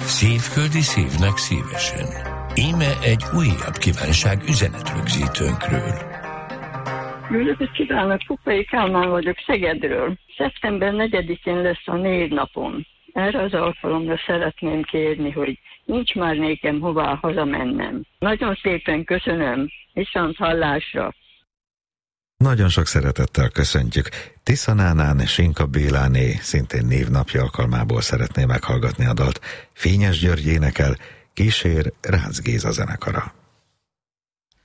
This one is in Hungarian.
Szívföldi szívnek szívesen. Íme egy újabb kívánság üzenetrögzítőnkről. Jó napot kívánok, Pupai Kálmán vagyok Szegedről. Szeptember 4-én lesz a névnapom. Erre az alkalomra szeretném kérni, hogy nincs már nékem hová hazamennem. Nagyon szépen köszönöm, viszont hallásra. Nagyon sok szeretettel köszöntjük. Tisza Nánán, Sinka Béláné szintén névnapja alkalmából szeretné meghallgatni a dalt. Fényes György énekel, kísér Rácz Géza zenekara.